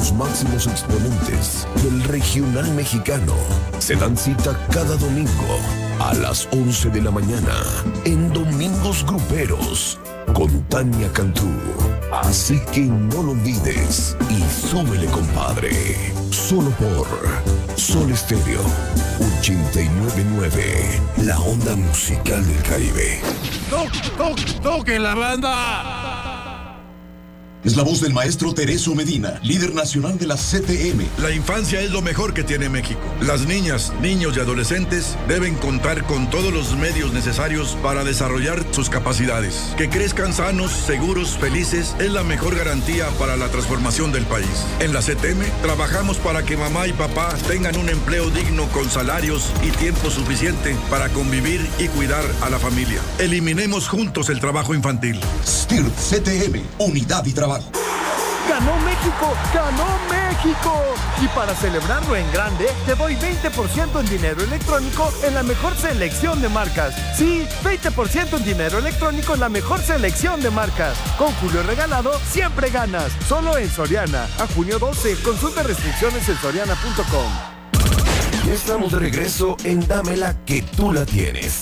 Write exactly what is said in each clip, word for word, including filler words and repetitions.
los máximos exponentes del regional mexicano se dan cita cada domingo a las once de la mañana en Domingos Gruperos con Tania Cantú. Así que no lo olvides y súbele, compadre. Solo por Sol Estéreo ochenta y nueve punto nueve, la onda musical del Caribe. ¡Toc, toc, toque la banda! Es la voz del maestro Tereso Medina, líder nacional de la C T M. La infancia es lo mejor que tiene México. Las niñas, niños y adolescentes deben contar con todos los medios necesarios para desarrollar sus capacidades. Que crezcan sanos, seguros, felices es la mejor garantía para la transformación del país. En la C T M trabajamos para que mamá y papá tengan un empleo digno con salarios y tiempo suficiente para convivir y cuidar a la familia. Eliminemos juntos el trabajo infantil. S T I R T C T M, unidad y trabajo. ¡Ganó México! ¡Ganó México! Y para celebrarlo en grande, te doy veinte por ciento en dinero electrónico en la mejor selección de marcas. Sí, veinte por ciento en dinero electrónico en la mejor selección de marcas. Con Julio Regalado, siempre ganas. Solo en Soriana. A junio doce. Consulta restricciones en soriana punto com. Ya estamos de regreso en Dámela que tú la tienes.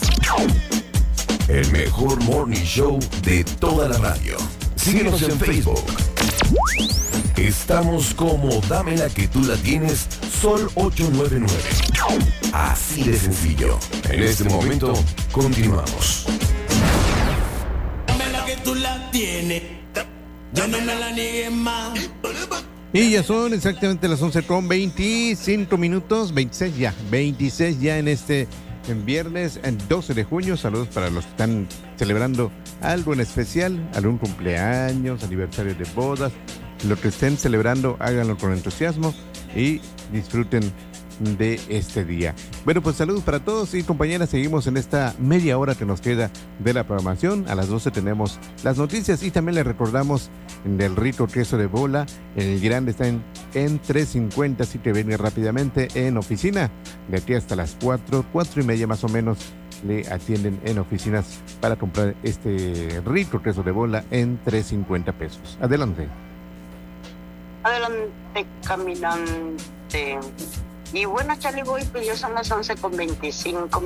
El mejor morning show de toda la radio. Síguenos en Facebook. Estamos como Dámela que tú la tienes, Sol ocho nueve nueve. Así de sencillo. En este momento, continuamos. Dámela que tú la tienes. Yo no me la niegué más. Y ya son exactamente las once con veinticinco minutos, veintiséis ya, veintiséis ya en este en viernes en doce de junio. Saludos para los que están celebrando algo en especial, algún cumpleaños, aniversario de bodas, lo que estén celebrando, háganlo con entusiasmo y disfruten de este día. Bueno, pues saludos para todos y compañeras, seguimos en esta media hora que nos queda de la programación. A las doce tenemos las noticias y también les recordamos del rico queso de bola. El grande está en, en tres cincuenta, así que venga rápidamente en oficina. De aquí hasta las cuatro, cuatro y media más o menos le atienden en oficinas para comprar este rico queso de bola en tres cincuenta pesos. Adelante. Adelante, caminante. Y bueno, Charlie Boy, pues ya son las once con veinticinco.